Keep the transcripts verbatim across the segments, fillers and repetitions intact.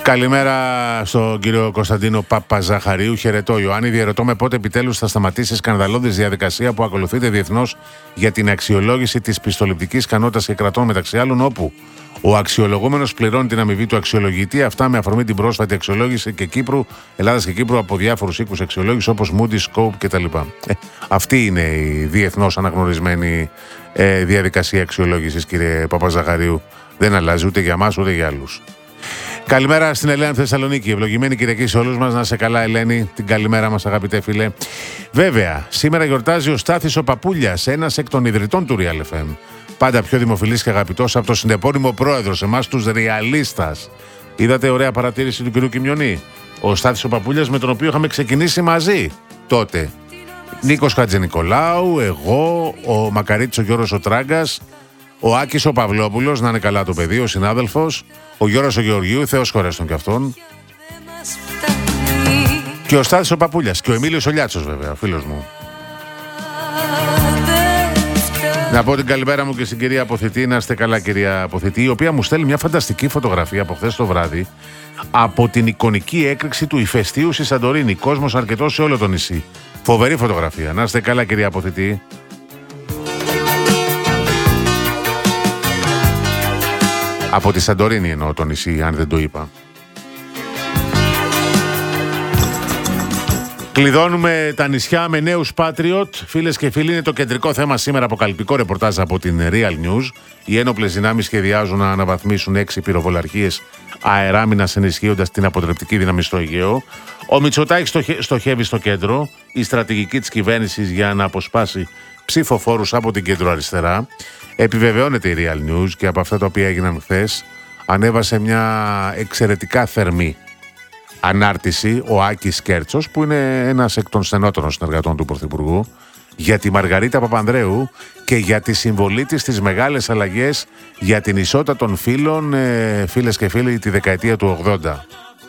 Καλημέρα στον κύριο Κωνσταντίνο Παπαζαχαρίου. Χαιρετώ, Ιωάννη. Διαρωτώ με πότε επιτέλους θα σταματήσει η σκανδαλώδης διαδικασία που ακολουθείται διεθνώς για την αξιολόγηση της πιστοληπτικής ικανότητας και κρατών, μεταξύ άλλων, όπου ο αξιολογούμενος πληρώνει την αμοιβή του αξιολογητή. Αυτά με αφορμή την πρόσφατη αξιολόγηση και Κύπρου, Ελλάδας και Κύπρου από διάφορους οίκους αξιολόγηση όπως Moody's, Scope κτλ. Ε, αυτή είναι η διεθνώς αναγνωρισμένη ε, διαδικασία αξιολόγησης, κύριε Παπαζαχαρίου. Δεν αλλάζει ούτε για μας ούτε για άλλους. Καλημέρα στην Ελένη Θεσσαλονίκη. Ευλογημένη Κυριακή σε όλους μας. Να σε καλά, Ελένη. Την καλημέρα μας, αγαπητέ φίλε. Βέβαια, σήμερα γιορτάζει ο Στάθης ο Παπούλιας, ένας εκ των ιδρυτών του Real εφ εμ. Πάντα πιο δημοφιλής και αγαπητός από το συνεπώνυμο πρόεδρο, σε εμάς τους Ρεαλίστας. Είδατε ωραία παρατήρηση του κ. Κιμιονή. Ο Στάθης ο Παπούλιας, με τον οποίο είχαμε ξεκινήσει μαζί τότε. Νίκος Χατζηνικολάου, εγώ, ο Μακαρίτης ο Γιώργος ο Τράγκας, ο Άκης ο Παυλόπουλος, να είναι καλά το παιδί, ο συνάδελφος, ο Γιώργος ο Γεωργίου, Θεός χωρέστον κι αυτόν. Και ο Στάθης ο Παπούλιας και ο Εμίλιος ο Λιάτσος, βέβαια, φίλος μου. Να πω την καλημέρα μου και στην κυρία Αποθητή. Να είστε καλά, κυρία Αποθητή, η οποία μου στέλνει μια φανταστική φωτογραφία από χθες το βράδυ από την εικονική έκρηξη του ηφαιστείου στη Σαντορίνη. Κόσμος αρκετός σε όλο το νησί. Φοβερή φωτογραφία. Να είστε καλά, κυρία Αποθητή. Από τη Σαντορίνη εννοώ το νησί, αν δεν το είπα. Κλειδώνουμε τα νησιά με νέους Patriot. Φίλες και φίλοι, είναι το κεντρικό θέμα σήμερα. Αποκαλυπτικό ρεπορτάζ από την Real News. Οι ένοπλες δυνάμεις σχεδιάζουν να αναβαθμίσουν έξι πυροβολαρχίες αεράμινας, ενισχύοντας την αποτρεπτική δύναμη στο Αιγαίο. Ο Μητσοτάκης στοχε... στοχεύει στο κέντρο. Η στρατηγική της κυβέρνησης για να αποσπάσει ψηφοφόρους από την κεντροαριστερά. Επιβεβαιώνεται η Real News και από αυτά τα οποία έγιναν χθες. Ανέβασε μια εξαιρετικά θερμή ανάρτηση ο Άκης Κέρτσος, που είναι ένας εκ των στενότερων συνεργατών του Πρωθυπουργού, για τη Μαργαρίτα Παπανδρέου και για τη συμβολή της στις μεγάλες αλλαγές για την ισότητα των φύλων, ε, φίλες και φίλοι, τη δεκαετία του ογδόντα.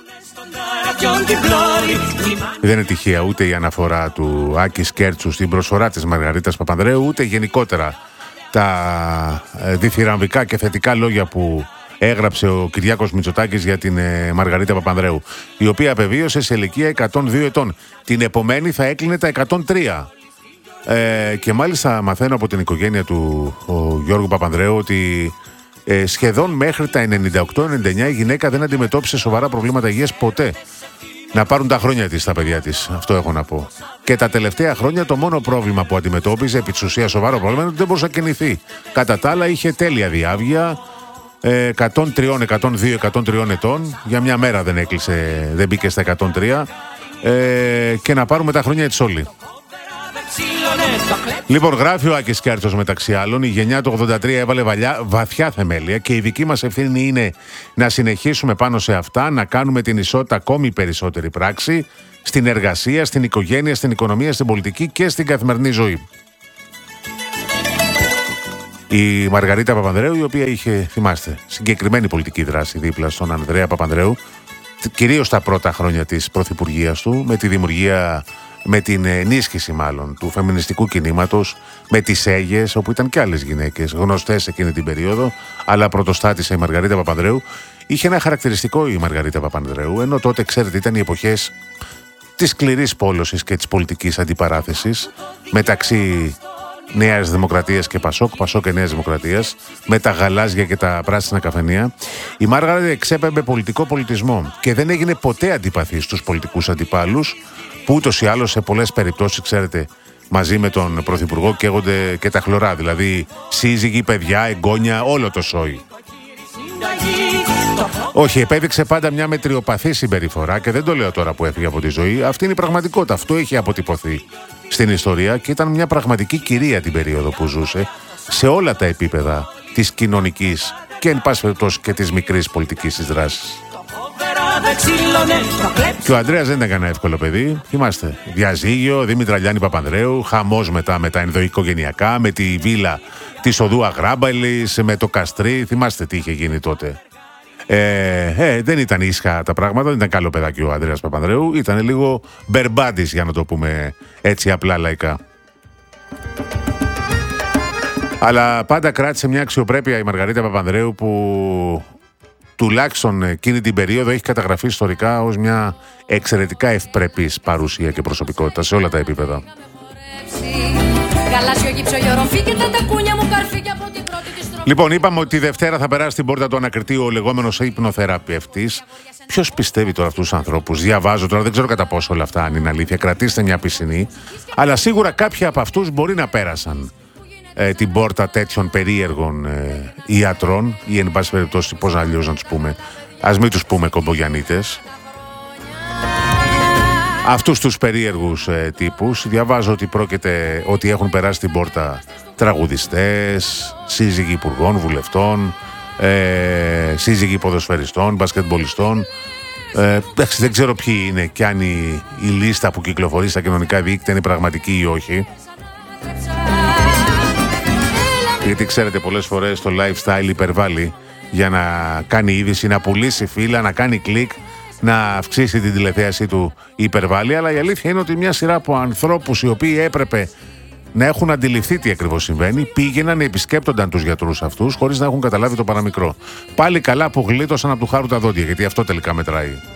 Δεν είναι τυχαία ούτε η αναφορά του Άκη Κέρτσου στην προσφορά της Μαργαρίτας Παπανδρέου, ούτε γενικότερα τα διθυραμβικά και θετικά λόγια που έγραψε ο Κυριάκος Μητσοτάκης για την ε, Μαργαρίτα Παπανδρέου, η οποία απεβίωσε σε ηλικία εκατόν δύο ετών. Την επομένη θα έκλεινε τα εκατόν τρία. Ε, και μάλιστα μαθαίνω από την οικογένεια του ο Γιώργου Παπανδρέου ότι ε, σχεδόν μέχρι τα ενενήντα οκτώ ενενήντα εννιά η γυναίκα δεν αντιμετώπισε σοβαρά προβλήματα υγείας ποτέ. Να πάρουν τα χρόνια της τα παιδιά της, αυτό έχω να πω. Και τα τελευταία χρόνια το μόνο πρόβλημα που αντιμετώπιζε, επί της ουσίας σοβαρό πρόβλημα, είναι ότι δεν μπορούσε να κινηθεί. Κατά τα άλλα είχε τέλεια διάβγεια, εκατόν τρία, εκατόν δύο, εκατόν τρία ετών. Για μια μέρα δεν έκλεισε, δεν μπήκε στα εκατόν τρία. Ε, και να πάρουμε τα χρόνια της όλοι. Λοιπόν, γράφει ο Άκης Κέρτσος μεταξύ άλλων, η γενιά του ογδόντα τρία έβαλε βαλιά, βαθιά θεμέλια και η δική μας ευθύνη είναι να συνεχίσουμε πάνω σε αυτά, να κάνουμε την ισότητα ακόμη περισσότερη πράξη στην εργασία, στην οικογένεια, στην οικονομία, στην πολιτική και στην καθημερινή ζωή. Η Μαργαρίτα Παπανδρέου, η οποία είχε, θυμάστε, συγκεκριμένη πολιτική δράση δίπλα στον Ανδρέα Παπανδρέου, κυρίως τα πρώτα χρόνια της πρωθυπουργίας του, με τη δημιουργία, με την ενίσχυση μάλλον του φεμινιστικού κινήματος, με τις Αίγες, όπου ήταν και άλλες γυναίκες γνωστές εκείνη την περίοδο, αλλά πρωτοστάτησε η Μαργαρίτα Παπανδρέου. Είχε ένα χαρακτηριστικό η Μαργαρίτα Παπανδρέου, ενώ τότε, ξέρετε, ήταν οι εποχές της σκληρής πόλωσης και της πολιτικής αντιπαράθεσης μεταξύ Νέας Δημοκρατίας και Πασόκ, Πασόκ και Νέας Δημοκρατίας, με τα γαλάζια και τα πράσινα καφενεία. Η Μάργαρετ εξέπεμπε πολιτικό πολιτισμό και δεν έγινε ποτέ αντιπαθή στους πολιτικούς αντιπάλους, που ούτως ή άλλως σε πολλές περιπτώσεις, ξέρετε, μαζί με τον Πρωθυπουργό καίγονται και τα χλωρά, δηλαδή σύζυγοι, παιδιά, εγγόνια, όλο το σόι. Όχι, επέδειξε πάντα μια μετριοπαθή συμπεριφορά και δεν το λέω τώρα που έφυγε από τη ζωή. Αυτή είναι η πραγματικότητα. Αυτό έχει αποτυπωθεί στην ιστορία και ήταν μια πραγματική κυρία την περίοδο που ζούσε σε όλα τα επίπεδα της κοινωνικής και εν πάση περιπτώσει και της μικρής πολιτικής της δράσης. Και ο Ανδρέας δεν ήταν κανένα εύκολο παιδί. Θυμάστε, διαζύγιο, Δήμητρα Λιάννη Παπανδρέου, χαμός μετά με τα ενδοοικογενειακά, με τη βίλα της οδού Αγράμπαλης, με το Καστρί. Θυμάστε τι είχε γίνει τότε. Ε, ε, δεν ήταν ίσχα τα πράγματα, δεν ήταν καλό παιδάκι ο Ανδρέας Παπανδρέου, ήταν λίγο μπερμπάντης, για να το πούμε έτσι απλά λαϊκά. Αλλά πάντα κράτησε μια αξιοπρέπεια η Μαργαρίτα Παπανδρέου που τουλάχιστον εκείνη την περίοδο έχει καταγραφεί ιστορικά ως μια εξαιρετικά ευπρεπής παρουσία και προσωπικότητα σε όλα τα επίπεδα. Λοιπόν, είπαμε ότι τη Δευτέρα θα περάσει στην πόρτα του ανακριτή ο λεγόμενος υπνοθεραπευτής. Ποιος πιστεύει τώρα αυτούς τους ανθρώπους? Διαβάζω τώρα, δεν ξέρω κατά πόσο όλα αυτά αν είναι αλήθεια. Κρατήστε μια πισινή. Αλλά σίγουρα κάποιοι από αυτούς μπορεί να πέρασαν ε, την πόρτα τέτοιων περίεργων ε, ιατρών, ή εν πάση περιπτώσει, πώς αλλιώς να τους πούμε. Ας μην τους πούμε κομπογιανίτες. Αυτούς τους περίεργους ε, τύπους. Διαβάζω ότι πρόκειται, ότι έχουν περάσει την πόρτα τραγουδιστές, σύζυγοι υπουργών, βουλευτών, ε, σύζυγοι ποδοσφαιριστών, μπασκετμπολιστών. Ε, δεν ξέρω ποιοι είναι και αν η, η λίστα που κυκλοφορεί στα κοινωνικά δίκτυα είναι πραγματική ή όχι. Γιατί ξέρετε, πολλές φορές το lifestyle υπερβάλλει για να κάνει είδηση, να πουλήσει φύλλα, να κάνει κλικ, να αυξήσει την τηλεθέαση του υπερβάλλει. Αλλά η αλήθεια είναι ότι μια σειρά από ανθρώπους οι οποίοι έπρεπε να έχουν αντιληφθεί τι ακριβώς συμβαίνει, πήγαιναν, επισκέπτονταν τους γιατρούς αυτούς χωρίς να έχουν καταλάβει το παραμικρό. Πάλι καλά που γλίτωσαν από του χάρου τα δόντια, γιατί αυτό τελικά μετράει.